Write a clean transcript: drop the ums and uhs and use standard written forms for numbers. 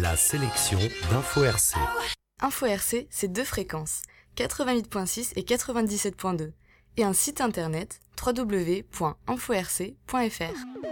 La sélection d'Info RC. Info RC, c'est 2 fréquences, 88.6 et 97.2, et un site internet www.inforc.fr.